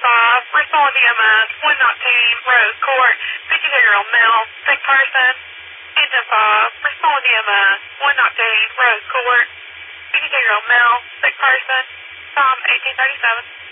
5, respond EMS, 119, Rose Court, 52-year-old male, sick person. 10-5, respond EMS, 119, Rose Court, 52-year-old male, sick person, time 1837.